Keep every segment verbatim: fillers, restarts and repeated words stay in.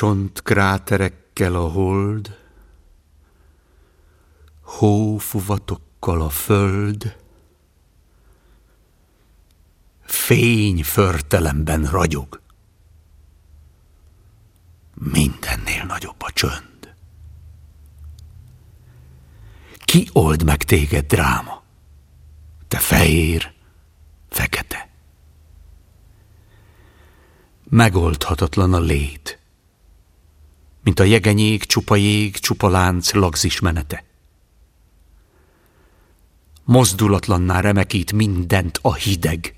Csontkráterekkel a hold, hófuvatokkal a föld, fény förtelemben ragyog. Mindennél nagyobb a csönd. Ki old meg téged, dráma? Te fehér, fekete. Megoldhatatlan a lét, mint a jegenyék, csupa jég, csupa lánc lagzis menete. Mozdulatlanná remekít mindent a hideg.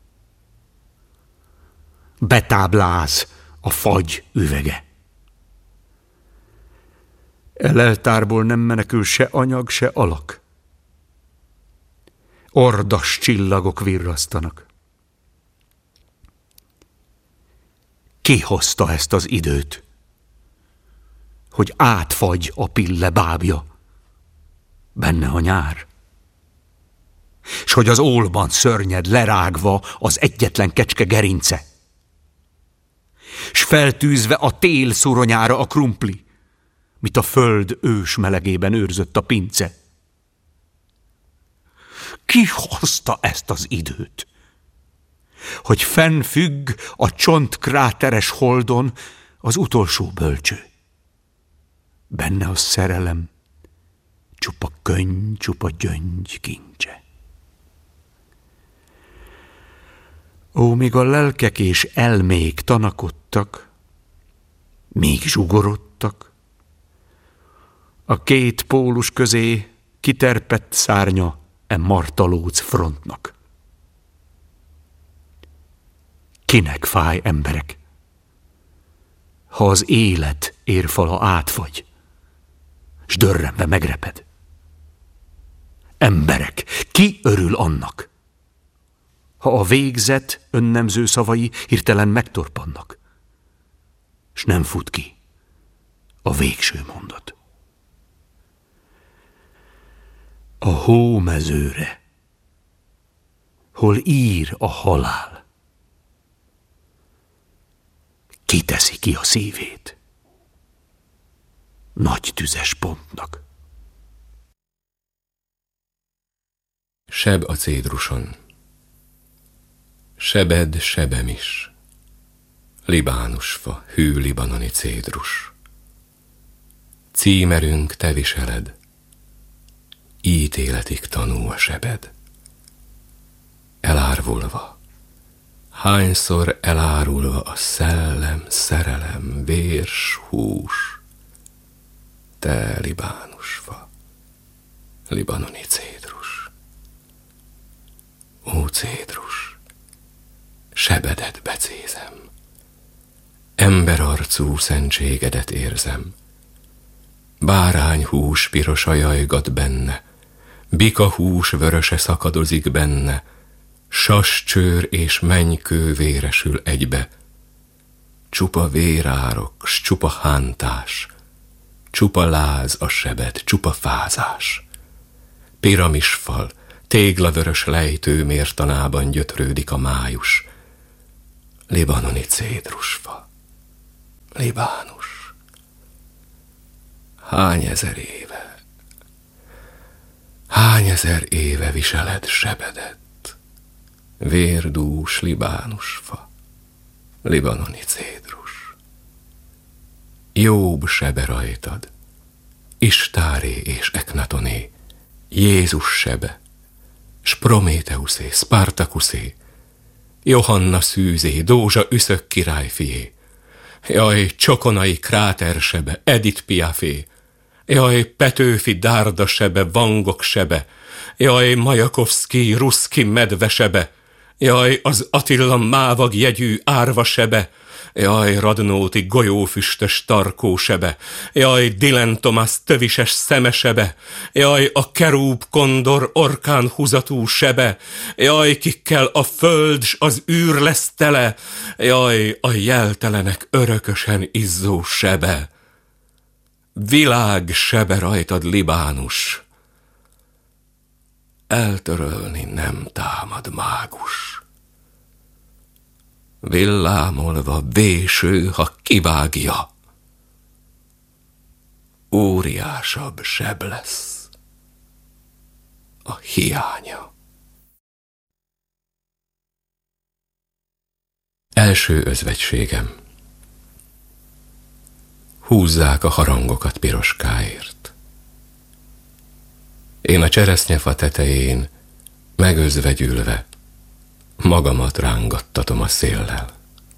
Betábláz a fagy üvege. Eleltárból nem menekül se anyag, se alak. Ordas csillagok virrasztanak. Ki hozta ezt az időt, hogy átfagy a pille bábja, benne a nyár, s hogy az ólban szörnyed lerágva az egyetlen kecske gerince, s feltűzve a tél szuronyára a krumpli, mit a föld ős melegében őrzött a pince. Ki hozta ezt az időt, hogy fennfügg a csontkráteres holdon az utolsó bölcső? Benne a szerelem csupa könny, csupa gyöngy kincse. Ó, míg a lelkek és elmék tanakodtak, míg zsugorodtak, a két pólus közé kiterpett szárnya e martalóc frontnak. Kinek fáj, emberek, ha az élet érfala átfagy, s dörrenve megreped? Emberek, ki örül annak, ha a végzet önnemző szavai hirtelen megtorpannak, s nem fut ki a végső mondat? A hómezőre, hol ír a halál, kiteszi ki a szívét nagy tüzes pontnak. Seb a cédruson. Sebed, sebem is. Libánusfa, hű libanoni cédrus. Címerünk te viseled, ítéletig tanú a sebed. Elárvulva, hányszor elárulva a szellem, szerelem, vér, s hús. Te libánusfa, libanoni cédrus. Ó, cédrus, sebedet becézem, emberarcú szentségedet érzem. Bárányhús piros ajajgat benne, bikahús vöröse szakadozik benne, sascsőr és mennykő véresül egybe. Csupa vérárok, s csupa hántás, csupa láz a sebed, csupa fázás. Piramisfal, téglavörös lejtő mértanában gyötrődik a május. Libanoni cédrusfa, Libánus. Hány ezer éve, hány ezer éve viseled sebedet, vérdús Libánusfa, libanoni cédrus. Jób sebe rajtad, Istáré és Eknatoné, Jézus sebe, s Prométeuszé, Spartakuszé, Johanna szűzé, Dózsa üszök királyfié, jaj, csokonai krátersebe, Edith Piafé, jaj, Petőfi Dárda sebe, Vangok sebe, jaj, Majakovszki, Ruszki medvesebe, jaj, az Attila mávag jegyű árva sebe, jaj, Radnóti golyófüstös tarkó sebe, jaj, Dylan Thomas tövises szemesebe, jaj, a kerúb kondor orkán húzatú sebe, jaj, kikkel a föld s az űr lesz tele, jaj, a jeltelenek örökösen izzó sebe. Világ sebe rajtad, Libánus, eltörölni nem támad mágus. Villámolva véső, ha kivágja, óriásabb seb lesz a hiánya. Első özvegységem. Húzzák a harangokat Piroskáért. Én a cseresznyefa tetején, megözvegyülve, magamat rángattatom a széllel.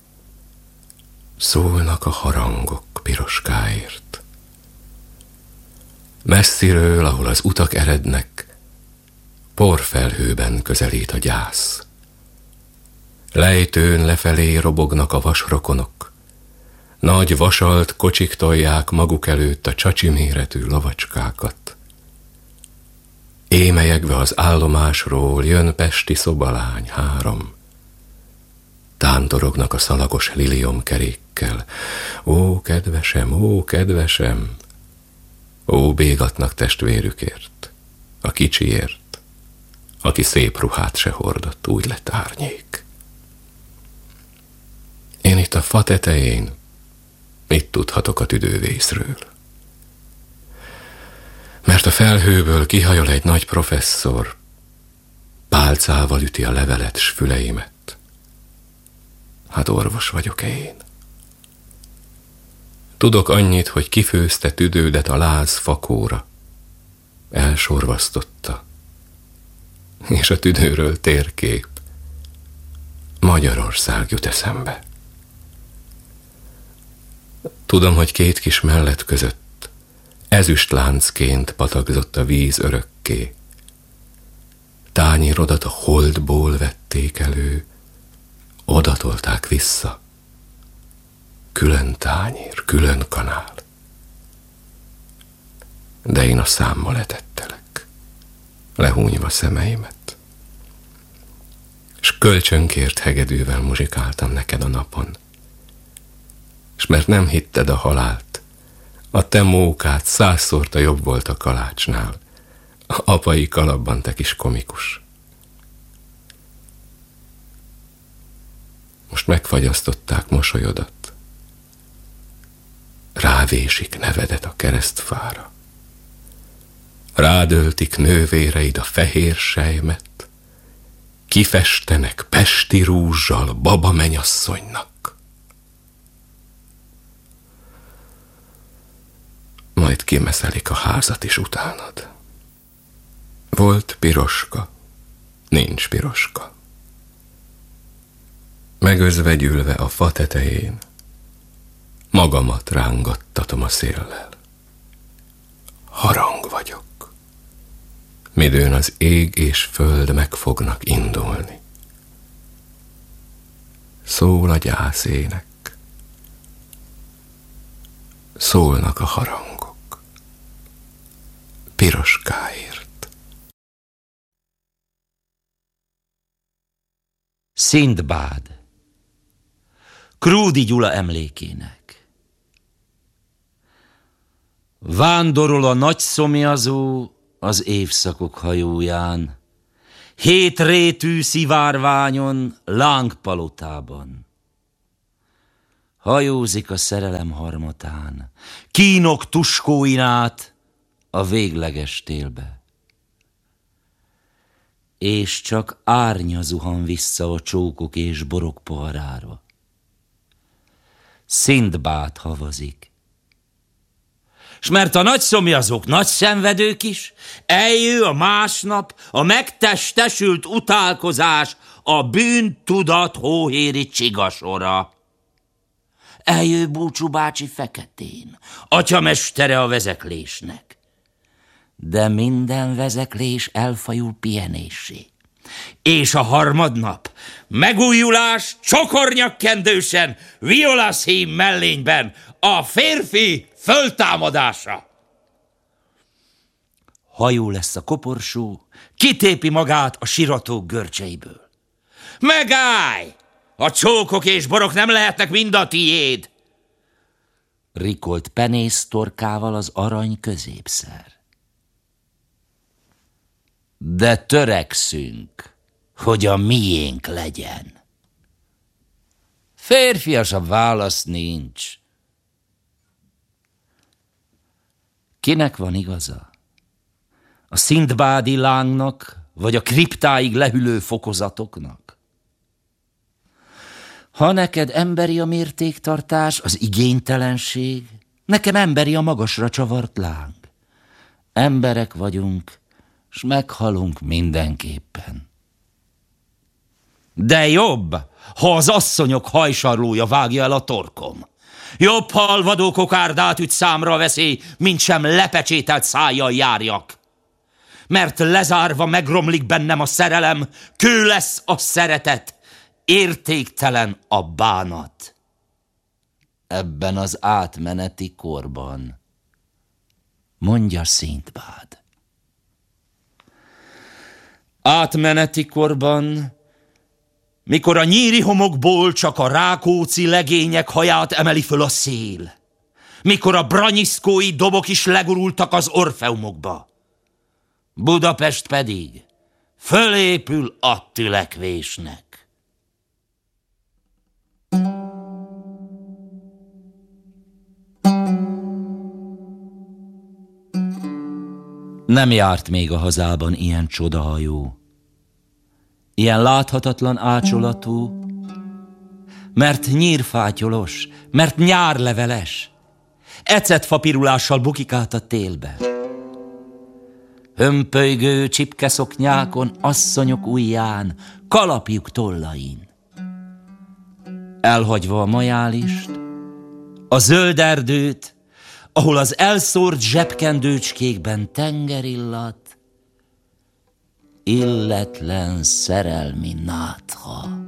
Szólnak a harangok Piroskáért. Messziről, ahol az utak erednek, porfelhőben közelít a gyász. Lejtőn lefelé robognak a vasrokonok. Nagy vasalt kocsik tolják maguk előtt a csacsi méretű lovacskákat. Émelyegve az állomásról jön pesti szobalány három. Tántorognak a szalagos liliomkerékkel. Ó, kedvesem, ó, kedvesem! Ó, bégatnak testvérükért, a kicsiért, aki szép ruhát se hordott, úgy lett árnyék. Én itt a fa tetején, mit tudhatok a tüdővészről? Mert a felhőből kihajol egy nagy professzor, pálcával üti a levelet s füleimet. Hát orvos vagyok én. Tudok annyit, hogy kifőzte tüdődet a láz fakóra. Elsorvasztotta. És a tüdőről térkép. Magyarország jut eszembe. Tudom, hogy két kis mellett között ezüstláncként patagzott a víz örökké. Tányérodat a holdból vették elő, odatolták vissza. Külön tányér, külön kanál. De én a számmal etettelek, lehúnyva szemeimet. S kölcsönkért hegedűvel muzsikáltam neked a napon. S mert nem hitted a halált, a te mókád százszorta jobb volt a kalácsnál. A apai kalapban te kis komikus. Most megfagyasztották mosolyodat. Rávésik nevedet a keresztfára. Rádöltik nővéreid a fehér sejmet. Kifestenek pesti rúzsal baba menyasszonynak. Majd kimeszelik a házat is utánad. Volt Piroska, nincs Piroska. Megözvegyülve a fa tetején, magamat rángattatom a széllel. Harang vagyok, midőn az ég és föld meg fognak indulni. Szól a gyászének, szólnak a harangok Piroskáért. Szindbád Krúdy Gyula emlékének. Vándorol a nagy szomjazó az évszakok hajóján, hétrétű szivárványon, lángpalotában. Hajózik a szerelem harmatán, kínok tuskóin át a végleges télbe. És csak árnya zuhan vissza a csókok és borok poharára. Szindbád havazik. S mert a nagy szomjazók nagy szenvedők is, eljő a másnap a megtestesült utálkozás, a bűntudat hóhéri csigasora. Eljő Búcsú bácsi feketén, atyamestere a vezeklésnek. De minden vezeklés elfajul pihenésé. És a harmadnap megújulás csokornyakkendősen, violaszhím mellényben a férfi föltámadása. Hajó lesz a koporsó, kitépi magát a siratók görcseiből. Megállj! A csókok és borok nem lehetnek mind a tiéd! Rikolt penésztorkával az arany középszer. De törekszünk, hogy a miénk legyen. Férfiasabb válasz nincs. Kinek van igaza? A Szindbádi lángnak, vagy a kriptáig lehűlő fokozatoknak? Ha neked emberi a mértéktartás, az igénytelenség, nekem emberi a magasra csavart láng. Emberek vagyunk, s meghalunk mindenképpen. De jobb, ha az asszonyok hajsarlója vágja el a torkom. Jobb, ha alvadó kokárdát üt számra veszély, mint sem lepecsételt szájjal járjak. Mert lezárva megromlik bennem a szerelem, kő lesz a szeretet, értéktelen a bánat. Ebben az átmeneti korban, mondja Szindbád. Átmeneti korban, mikor a nyíri homokból csak a rákóczi legények haját emeli föl a szél, mikor a branyiszkói dobok is legurultak az orfeumokba, Budapest pedig fölépül a tülekvésnek. Nem járt még a hazában ilyen csodahajó, ilyen láthatatlan ácsolatú, mert nyírfátyolos, mert nyárleveles, ecetfapirulással bukik át a télbe. Hömpölygő csipkeszoknyákon, asszonyok ujján, kalapjuk tollain. Elhagyva a majálist, a zöld erdőt, ahol az elszórt zsebkendőcskékben tengerillat, illetlen szerelmi nátha.